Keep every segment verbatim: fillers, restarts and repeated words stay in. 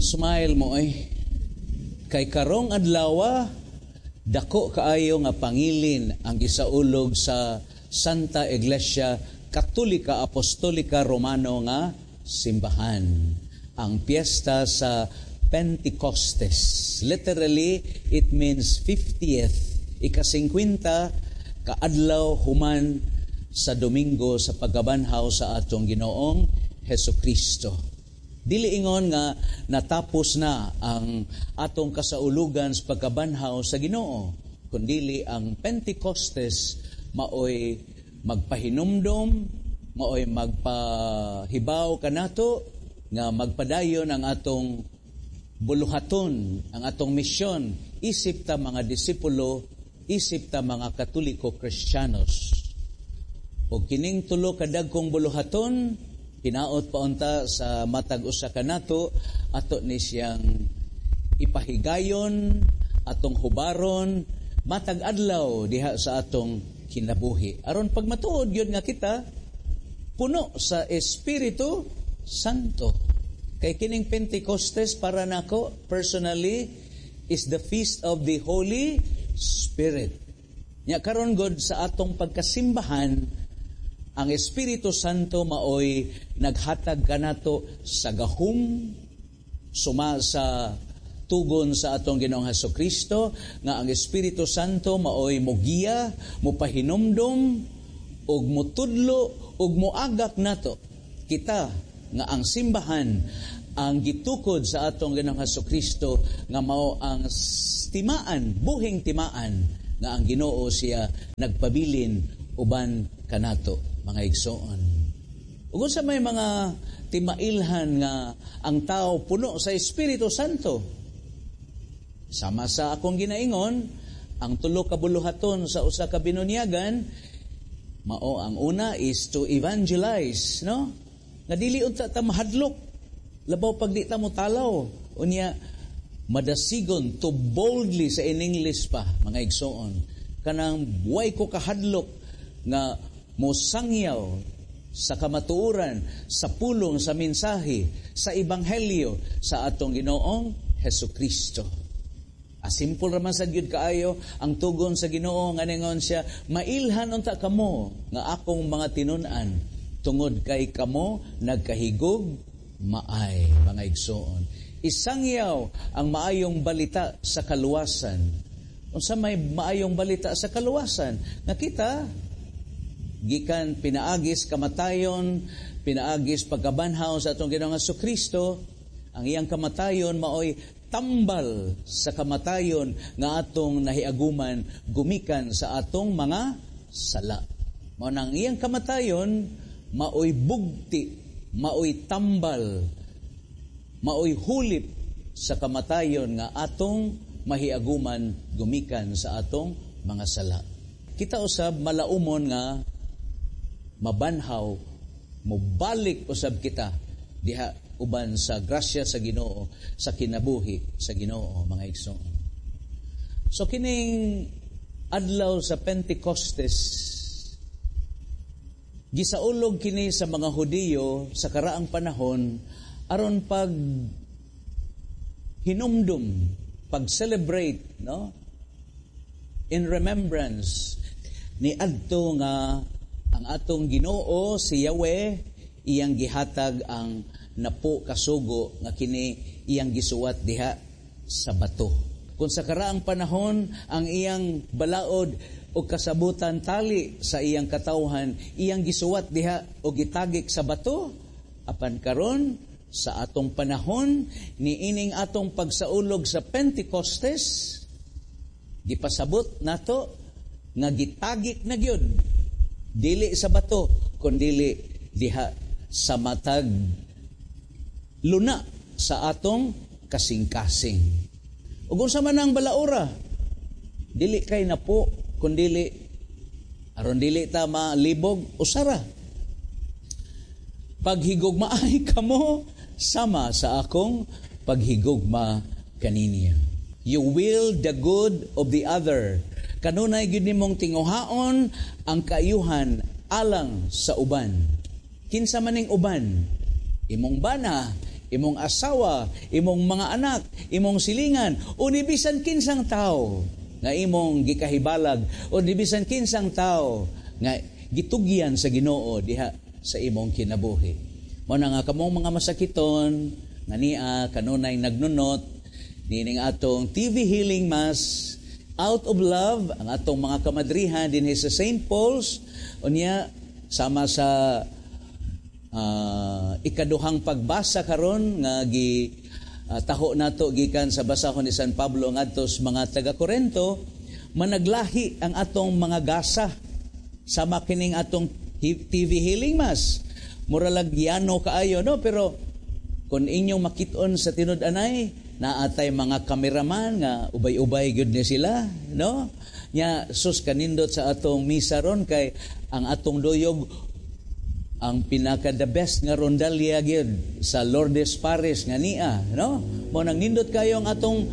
Smile mo ay. Kay karong adlaw, dako kaayo nga pangilin ang gisaulog sa Santa Iglesia Katolika Apostolika Romano nga simbahan. Ang piyesta sa Pentecostes. Literally, it means fiftieth. Ika-singkwenta kaadlaw human sa Domingo sa pagkabanhaw sa atong Ginoong Hesukristo. Dili ingon nga natapos na ang atong kasaulugan sa pagkabanhaw sa Ginoo, kundili ang Pentecostes maoy magpahinumdom, maoy magpahibaw kanato nga magpadayon ang atong buluhaton, ang atong misyon, isip ta mga disipulo, isip ta mga Katoliko Kristiyanos. O kining tulo kadagkong buluhaton, hinaot paunta sa matag usa kanato ato ni siyang ipahigayon, atong hubaron, matag adlaw diha sa atong kinabuhi. Aron pag matuod yun nga kita, puno sa Espiritu Santo. Kay kining Pentecostes para nako personally is the feast of the Holy Spirit. Nya karon god sa atong pagkasimbahan, ang Espiritu Santo maoy naghatag kanato sa gahom suma sa tugon sa atong Ginoong Hesukristo nga ang Espiritu Santo maoy mogiya, mopahinumdom ug motudlo ug moagak nato kita nga ang simbahan ang gitukod sa atong Ginoong Hesukristo nga mao ang timaan, buhing timaan nga ang Ginoo siya nagpabilin uban kanato, mga igsoon. Ug sa may mga timailhan nga ang tao puno sa Espiritu Santo. Sama sa akong ginaingon, ang tulo ka buluhaton sa usa ka binunyagan, mao ang una is to evangelize, no? Nga dili unta ta mahadlok, labaw pag di ta mo talaw. Unya madasigon, to boldly sa in English pa, mga igsoon. Kanang way ko kahadlok nga mosangyaw sa kamatuoran, sa pulong, sa mensahe, sa ebanghelyo sa atong Ginoong Hesukristo. A simple raman sa gyud kaayo ang tugon sa Ginoo nga ningon siya, mailhan unta kamo nga akong mga tinun-an tungod kay kamo nagkahigog maay, mga igsoon. Isangyaw ang maayong balita sa kaluwasan. Unsa may maayong balita sa kaluwasan? Nakita gikan pinaagis kamatayon, pinaagis pagkabanhaw sa atong Ginoong Hesukristo, ang iyang kamatayon maoy tambal sa kamatayon nga atong nahiaguman gumikan sa atong mga sala. Mao nang iyang kamatayon maoy bugti, maoy tambal, maoy hulip sa kamatayon nga atong mahiaguman gumikan sa atong mga sala. Kita usab malaumon nga mabanhaw, mobalik usab kita diha uban sa grasya sa Ginoo, sa kinabuhi sa Ginoo, mga igsoon. So kining adlaw sa Pentecostes, gisaulog kini sa mga Hudiyo sa karaang panahon aron pag hinumdum, pag celebrate, no? In remembrance ni adto nga ang atong Ginoo si Yahweh iyang gihatag ang napo kasugo nga kini iyang gisuwat diha sa bato. Kung sa karaang panahon ang iyang balaod o kasabutan tali sa iyang katawhan, iyang gisuwat diha o gitagik sa bato, apan karon sa atong panahon niining atong pagsaulog sa Pentecostes, gipasabot nato nga gitagik na gyud dili sa bato kundi diha sa matag luna sa atong kasing-kasing. Ug unsa man ang balaura, dili kay napo kundi aron dili ta malibog usara. Paghigugma ay kamo sama sa akong paghigugma kaninya. You will the good of the other. Kanunay gyud nimong tinguhaon ang kaayuhan alang sa uban. Kinsa maning uban? Imong bana, imong asawa, imong mga anak, imong silingan, o ni bisan kinsang tao nga imong gikahibalag, o ni bisan kinsang tao nga gitugyan sa Ginoo diha sa imong kinabuhi. Mao na nga kamong mga masakiton nga niya kanunay nagnunot nining atong T V Healing Mass out of love, ang atong mga kamadrihan dinhi sa Saint Paul's unya sama sa uh, ikaduhang pagbasa karon nga gi uh, taho nato gikan sa basahon ni San Pablo ngadto sa mga taga-Korento, managlahi ang atong mga gasa sama kining atong T V Healing Mass. Muralag yano kaayo, no? Pero kung inyong makit-on sa tinud-anay, naatay mga kameraman nga ubay-ubay gyud ni sila, no? Nya sus kanindot sa atong misa ron kay ang atong duyog ang pinaka the best nga rondalya gyud sa Lourdes Parish nga niya, no? Mo nang nindot kayo ang atong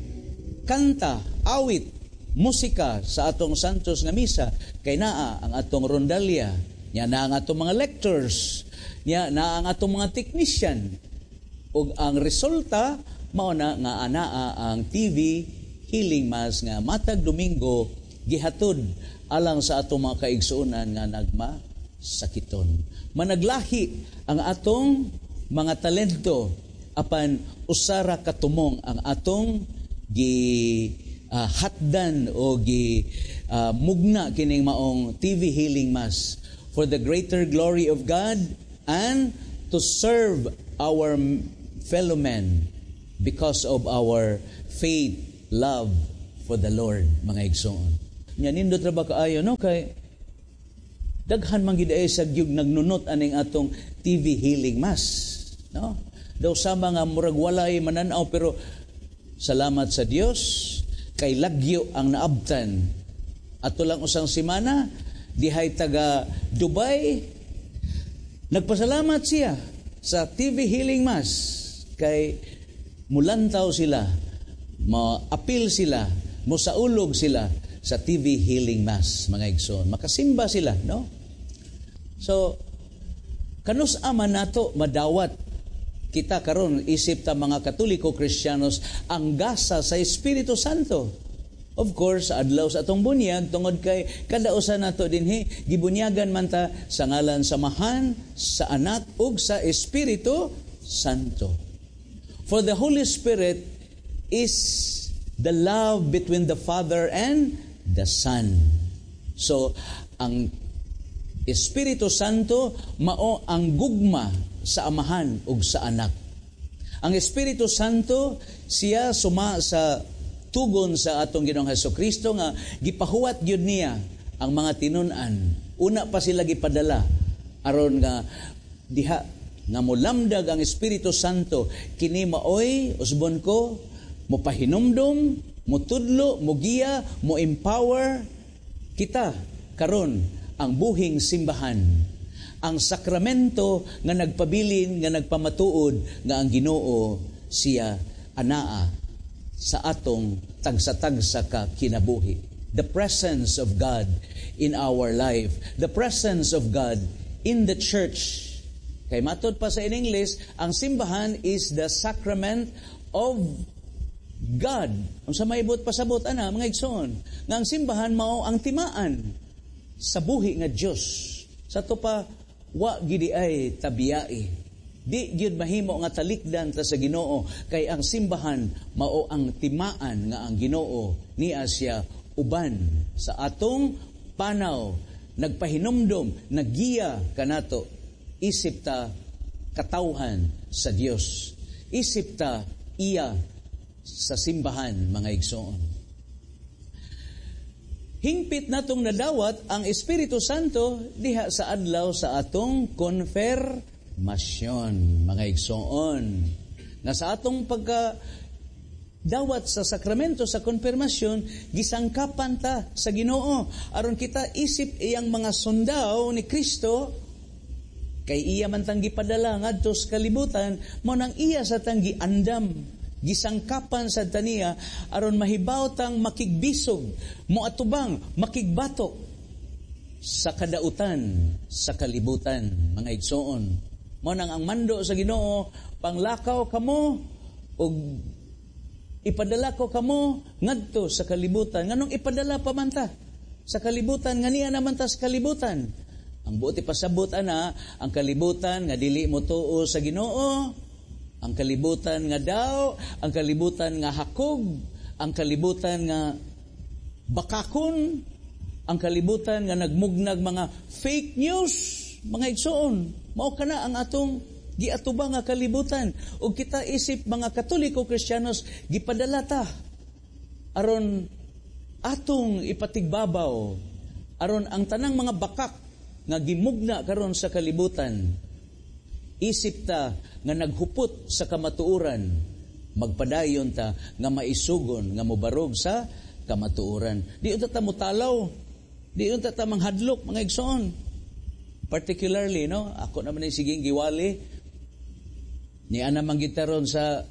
kanta, awit, musika sa atong santos nga misa kay naa ang atong rondalya, nya na ang atong mga lectors, nya na ang atong mga technician. Ug ang resulta mao na nga anaa ang T V Healing Mass nga matag Domingo gihatod alang sa atong mga kaigsuonan nga nagma sakiton. Managlahi ang atong mga talento apan usara katumong ang atong gi uh, hatdan o gi uh, mugna kining maong T V Healing Mass for the greater glory of God and to serve our fellow men because of our faith, love for the Lord, mga igsoon. Nya nindot ra ba kaayo, no? Kay daghan man gid ay sa gyud nagnunot aning atong T V Healing Mass, no? Daw sama nga murag walay mananaw pero salamat sa Dios kay lagyo ang naabtan. Ato lang usang semana dihay taga Dubai, nagpasalamat siya sa T V Healing Mass kay mulantaw sila, ma-appeal sila, musaulog sila sa T V Healing Mass, mga igsoon. Makasimba sila, no? So, kanus aman nato madawat kita karon isip ta mga Katoliko Kristiyanos ang gasa sa Espiritu Santo. Of course, adlaw sa atong bunyag tungod kay kada usa nato dinhi gibunyagan man ta sa ngalan sa Amahan, sa Anak ug sa Espiritu Santo. For the Holy Spirit is the love between the Father and the Son. So, ang Espiritu Santo mao ang gugma sa Amahan ug sa Anak. Ang Espiritu Santo siya suma sa tugon sa atong Ginoong Hesukristo nga gipahuwat gyud niya ang mga tinun-an. Una pa sila gipadala aron nga diha nga molamdag ang Espiritu Santo kini maoy usbon ko mopahinumdum, motudlo, mogiya, mo-empower kita karon ang buhing simbahan, ang sakramento nga nagpabilin nga nagpamatuod nga ang Ginoo siya anaa sa atong tagsa-tagsa ka kinabuhi. The presence of God in our life, the presence of God in the church. Kay matod pa sa in English, ang simbahan is the sacrament of God. Ang sa maibot pasabot ana mga igsoon, nga ang simbahan mao ang timaan sa buhi nga Dios. Sa to pa wa gidi ay tabiyai. Di gyud mahimo nga talikdan ta sa Ginoo kay ang simbahan mao ang timaan nga ang Ginoo niya siya uban sa atong panaw, nagpahinumdom, naggiya kanato. Isip ta katawhan sa Dios. Isip ta iya sa simbahan, mga igsoon. Hingpit natong nadawat ang Espiritu Santo diha sa adlaw sa atong konfirmasyon, mga igsoon. Na sa atong pagka dawat sa sakramento sa konfirmasyon, gisangkapan ta sa Ginoo aron kita isip iyang mga sundaw ni Kristo. Kay iya man tang gipadala ngadto sa kalibutan, mo nang iya sa tang giandam, gisangkapan sa taniya aron mahibaw tang makigbisog, moatubang, makigbatok sa kadautan sa kalibutan, mga igsoon. Mo nang ang mando sa Ginoo panglakaw kamo o ipadala ko kamo ngadto sa kalibutan. Nganong ipadala pa man ta sa kalibutan? Nga niya naman ta sa kalibutan. Ang buti pasabot ana, ang kalibutan nga dili mo tuo sa Ginoo, ang kalibutan nga daw, ang kalibutan nga hakog, ang kalibutan nga bakakon, ang kalibutan nga nagmugnag mga fake news, mga igsoon. Mao kana ang atong giatubang nga kalibutan. Ug kita isip mga Katoliko Kristiyanos, gipadala ta aron atong ipatigbabaw, aron ang tanang mga bakak nga gimugna karon sa kalibutan, isip ta nga naghupot sa kamatuoran, magpadayon ta nga maisugon nga mobarog sa kamatuoran. Di unta ta mutalaw, di unta ta manghadlok, mga igsoon. Particularly, no, ako naman ay siging giwali ni ana manggitaron sa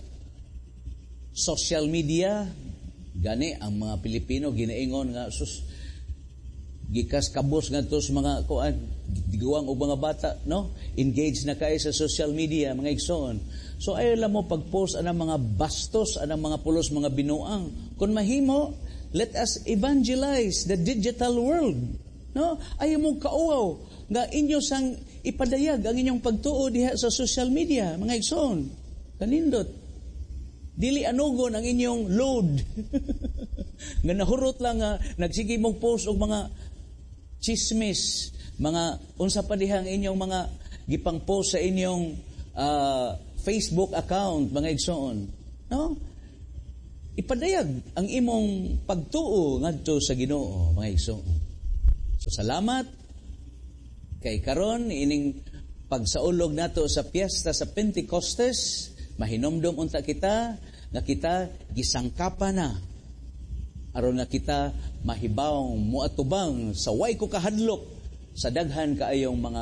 social media. Gani ang mga Pilipino ginaingon nga sus gikas kabos ngadto sa mga kuan giguwang og mga bata, no, engage na kay sa social media, mga igsoon. So ayo lang mo pag-post anang mga bastos, anang mga pulos, mga binuang. Kung mahimo, let us evangelize the digital world, no? Ayo mo kauaw nga inyo sang ipadayag ang inyong pagtuo diha sa social media, mga igsoon. Kanindot dili anugon ang inyong load. Nga nahurot lang nga nagsige mong post og mga chismis, mga unsa pa dihang inyong mga gipang post sa inyong uh, Facebook account, mga igsoon, no? Ipadayag ang imong pagtuo ngadto sa Ginoo, mga igsoon. So salamat kay karon ining pagsaulog nato sa piyesta sa Pentecostes, mahinomdom unta kita nga kita gisangkapa na aron nga kita mahibawong muatubang sa way ko kahadlok sa daghan kaayong mga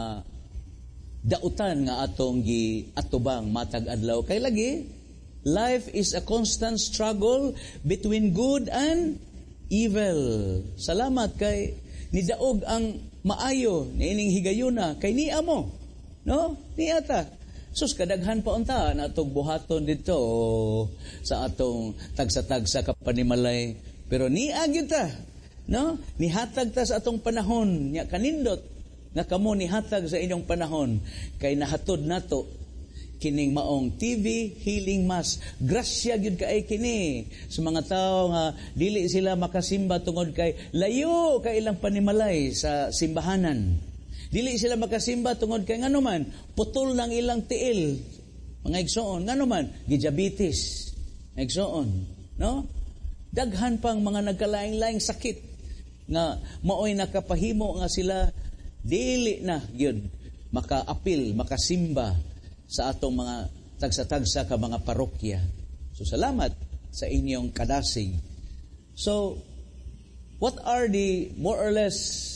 dautan nga atong giatubang matag adlaw. Kay lagi, life is a constant struggle between good and evil. Salamat kay nidaog ang maayo niining higayuna kay niya mo, no? Niya ta. Sus kadaghan pa unta na atong buhaton dito sa atong tagsa-tagsa ka panimalay, pero niya gyud ta, no? Nihatag ta sa atong panahon nya kanindot nga kamo nihatag sa inyong panahon kay nahatod nato kining maong T V healing mass. Grasya gyud kay kini sa mga tawo nga dili sila makasimba tungod kay layo kay ilang panimalay sa simbahanan. Dili sila makasimba tungod kay ngano man putol lang ilang tiil, mga igsoon. Ngano man gidiabetes, igsoon, no? Daghan pang mga nagkalaing-laing sakit nga maoy nakapahimo nga sila dili na gyud makaapil, makasimba sa atong mga tagsa-tagsa ka mga parokya. So salamat sa inyong kadasig. So what are the more or less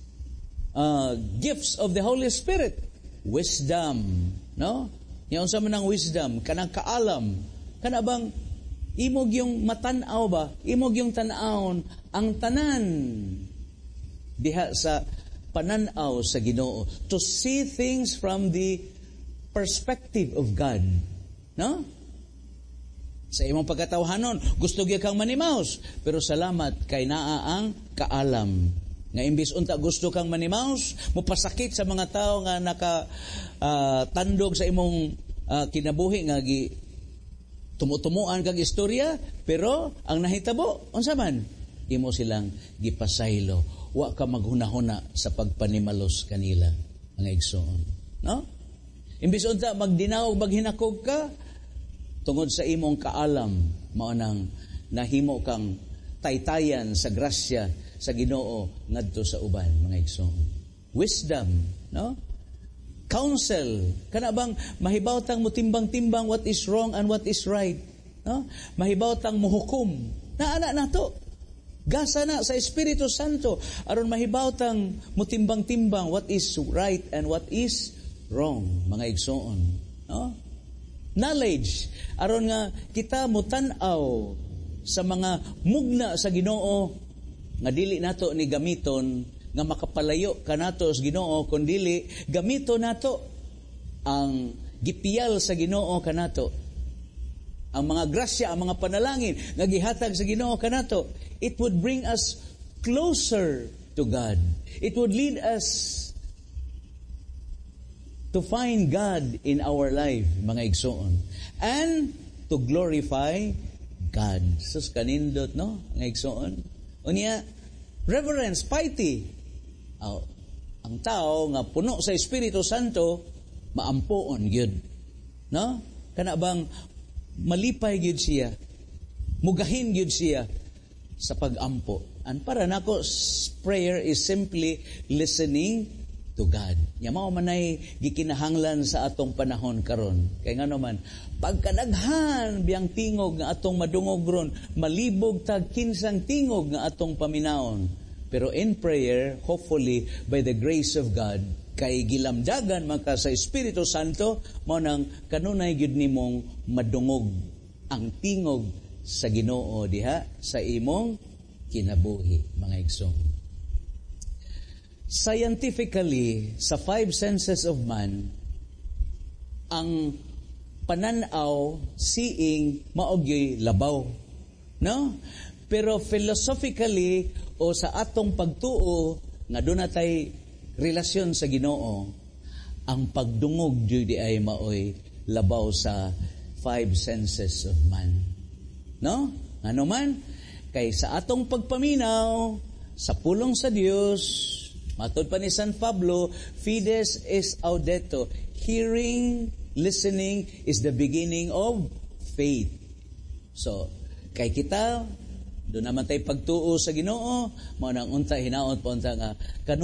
uh, gifts of the Holy Spirit? Wisdom, no? Yung sa manang wisdom, kanang kaalam, kanabang imog yung matanaw ba? Imog yung tanawon ang tanan diha sa pananaw sa Ginoo, to see things from the perspective of God, no? Sa imong pagkatawhanon, gusto gyud kang manimaus, pero salamat kay naa ang kaalam. Nga imbis unta gusto kang manimaus, mupasakit sa mga tao nga naka uh, tandog sa imong uh, kinabuhi nga gi tumutumuan kag istorya, pero ang nahitabo unsa man, imo silang gipasaylo. Wa ka maghunahuna sa pagpanimalos kanila, mga igsoon, no? Imbis unta magdinaog maghinakog ka tungod sa imong kaalam, mao nang nahimo kang taytayan sa grasya sa Ginoo ngadto sa uban, mga igsoon. Wisdom, no? Counsel, kana bang mahibaw tang mutimbang-timbang what is wrong and what is right, no? Mahibaw tang muhukom. Naana nato. Gasa na sa Espiritu Santo aron mahibaw tang mutimbang-timbang what is right and what is wrong, mga igsoon, no? Knowledge aron nga kita mutan-aw sa mga mugna sa Ginoo nga dili nato ni gamiton nga makapalayo kanato sa Ginoo, kundi dili gamito nato ang gipiyal sa Ginoo kanato. Ang mga grasya, ang mga panalangin nga gihatag sa Ginoo kanato, it would bring us closer to God. It would lead us to find God in our life, mga igsoon. And to glorify God. Sus kanindot, no? Mga igsoon. Unya, reverence, piety. Oh, ang tao nga puno sa Espiritu Santo, maampoon yun. No? Kana bang malipay yun siya, mugahin yun siya sa pag-ampo. And para nako, prayer is simply listening to God. Nya mao manay gikinahanglan sa atong panahon karon. Kay ngano man, pagkadaghan biyang tingog nga atong madungog ron, malibog tag kinsang tingog nga atong paminaon. Pero in prayer, hopefully by the grace of God, kay gilamdagan man ka sa Espiritu Santo, mao nang kanunay gyud nimong madungog ang tingog sa Ginoo diha sa imong kinabuhi, mga igsoon. Scientifically, sa five senses of man, ang pananaw, seeing, maogyo'y labaw. No? Pero philosophically, o sa atong pagtuo, nga doon natay relasyon sa Ginoo, ang pagdungog di ay maoy labaw sa five senses of man. No? Ano man? Kay sa atong pagpaminaw, sa pulong sa Dios, matod pa ni San Pablo, fides est audeto. Hearing, listening is the beginning of faith. So, kay kita, doon naman tayo pagtuo sa Ginoo, mao nang unta hinaot pa unta nga